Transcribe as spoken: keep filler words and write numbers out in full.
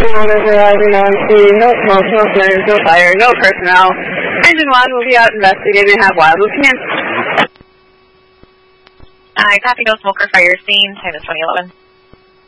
on scene, no smoke, no flames, no fire, no personnel. Engine one will be out investigating and have Wildwood come in. I copy, no smoke or fire scene, time is twenty eleven.